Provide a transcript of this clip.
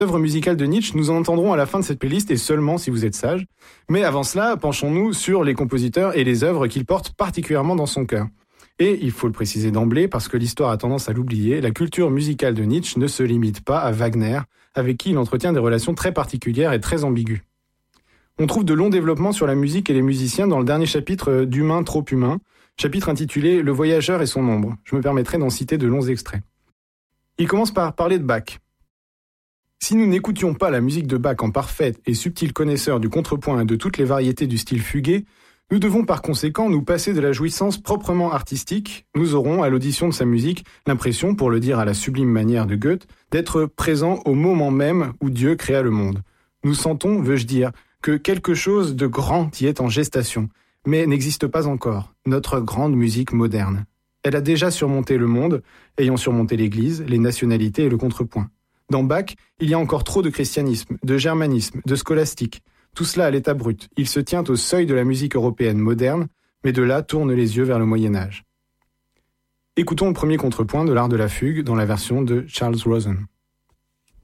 œuvres musicales de Nietzsche, nous en entendrons à la fin de cette playlist et seulement si vous êtes sage. Mais avant cela, penchons-nous sur les compositeurs et les œuvres qu'il porte particulièrement dans son cœur. Et il faut le préciser d'emblée parce que l'histoire a tendance à l'oublier, la culture musicale de Nietzsche ne se limite pas à Wagner, avec qui il entretient des relations très particulières et très ambiguës. On trouve de longs développements sur la musique et les musiciens dans le dernier chapitre d'Humain trop humain, chapitre intitulé « Le voyageur et son ombre ». Je me permettrai d'en citer de longs extraits. Il commence par parler de Bach. Si nous n'écoutions pas la musique de Bach en parfait et subtil connaisseur du contrepoint et de toutes les variétés du style fugué, nous devons par conséquent nous passer de la jouissance proprement artistique. Nous aurons, à l'audition de sa musique, l'impression, pour le dire à la sublime manière de Goethe, d'être présents au moment même où Dieu créa le monde. Nous sentons, veux-je dire, que quelque chose de grand y est en gestation, mais n'existe pas encore, notre grande musique moderne. Elle a déjà surmonté le monde, ayant surmonté l'Église, les nationalités et le contrepoint. Dans Bach, il y a encore trop de christianisme, de germanisme, de scolastique. Tout cela à l'état brut. Il se tient au seuil de la musique européenne moderne, mais de là tourne les yeux vers le Moyen-Âge. Écoutons le premier contrepoint de l'art de la fugue dans la version de Charles Rosen.